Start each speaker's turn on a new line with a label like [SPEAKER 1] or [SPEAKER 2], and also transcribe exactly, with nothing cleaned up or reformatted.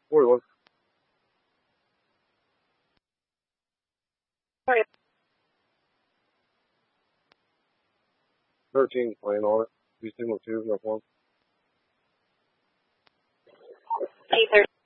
[SPEAKER 1] forty-one.
[SPEAKER 2] Sorry.
[SPEAKER 1] thirteen playing on it. Two signal two, no one.
[SPEAKER 2] eight thirty.